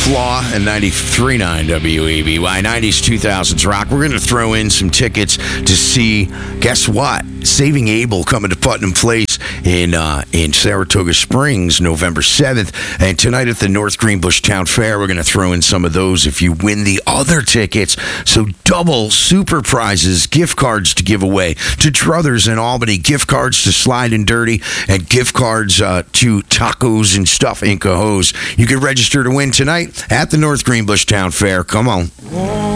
Flaw and 93.9 WABY. 90s, 2000s rock. We're going to throw in some tickets to see, guess what? Saving Abel coming to Putnam Place in Saratoga Springs, November 7th. And tonight at the North Greenbush Town Fair, we're going to throw in some of those if you win the other tickets. So double super prizes, gift cards to give away to Druthers in Albany, gift cards to Slide and Dirty, and gift cards to Tacos and Stuff in Cohoes. You can register to win tonight at the North Greenbush Town Fair. Come on.